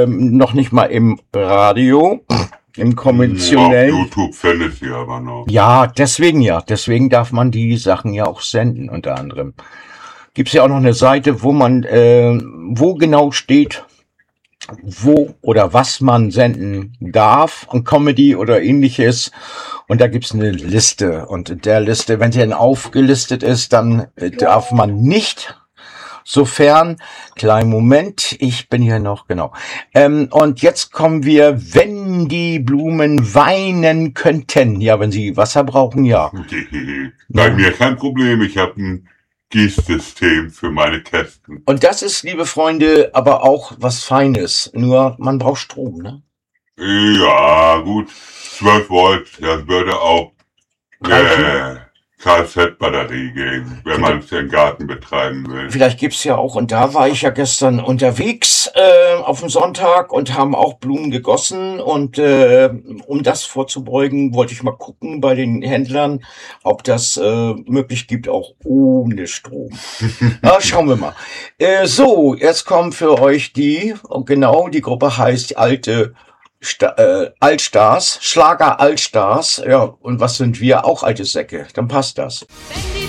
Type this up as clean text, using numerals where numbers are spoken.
noch nicht mal im Radio, im konventionellen. Auf YouTube findet sie aber noch. Ja, deswegen darf man die Sachen ja auch senden, unter anderem. Gibt's ja auch noch eine Seite, wo man, wo genau steht, wo oder was man senden darf an Comedy oder ähnliches. Und da gibt's eine Liste. Und in der Liste, wenn sie dann aufgelistet ist, dann darf man nicht, sofern, kleinen Moment, ich bin hier noch, genau. Und jetzt kommen wir, wenn die Blumen weinen könnten. Ja, wenn sie Wasser brauchen, ja. Bei mir kein Problem, ich habe ein Gießsystem für meine Kästen. Und das ist, liebe Freunde, aber auch was Feines. Nur, man braucht Strom, ne? Ja, gut. 12 Volt, das würde auch Kfz-Batterie gehen, wenn man es im Garten betreiben will. Vielleicht gibt's ja auch, und da war ich ja gestern unterwegs auf dem Sonntag und haben auch Blumen gegossen. Und um das vorzubeugen, wollte ich mal gucken bei den Händlern, ob das möglich gibt, auch ohne Strom. Schauen wir mal. So, jetzt kommen für euch die Gruppe heißt Altstars, Schlager Altstars, ja, und was sind wir? Auch alte Säcke, dann passt das. Wenn die